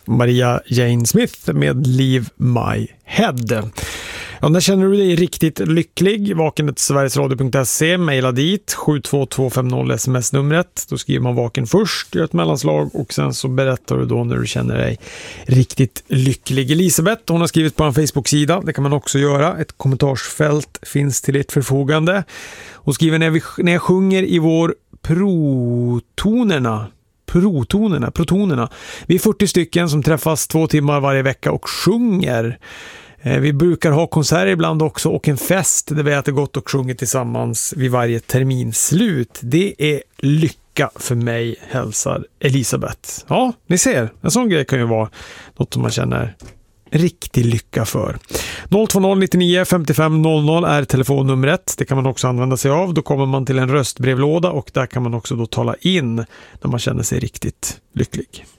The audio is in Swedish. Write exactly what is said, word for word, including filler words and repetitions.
Maria Jane Smith med Leave My Head. Ja, när känner du dig riktigt lycklig? Vaken till sverigesradio punkt se, mejla dit sju två två fem noll sms-numret. Då skriver man vaken först, gör ett mellanslag och sen så berättar du då när du känner dig riktigt lycklig. Elisabeth, hon har skrivit på en Facebook-sida, det kan man också göra. Ett kommentarsfält finns till ert förfogande. Hon skriver när, vi, när jag sjunger i vår protonerna protonerna, protonerna. Vi är fyrtio stycken som träffas två timmar varje vecka och sjunger. Vi brukar ha konserter ibland också och en fest där vi äter gott och sjunger tillsammans vid varje terminslut. Det är lycka för mig, hälsar Elisabeth. Ja, ni ser, en sån grej kan ju vara något som man känner riktig lycka för. noll två noll nittionio femtiofem noll noll är telefonnumret. Det kan man också använda sig av. Då kommer man till en röstbrevlåda och där kan man också då tala in när man känner sig riktigt lycklig.